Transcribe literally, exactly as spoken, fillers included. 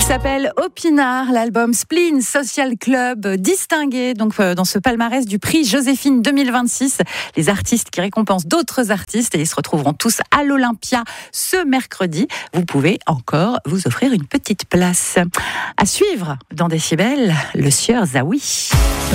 s'appelle Opinard, l'album Spleen Social Club, distingué donc euh, dans ce palmarès du prix Joséphine deux mille vingt-six. Les artistes qui récompensent d'autres artistes et ils se retrouveront tous à l'Olympia ce mercredi. Vous pouvez encore vous offrir une petite place. À suivre dans Décibel, le sieur Zawi.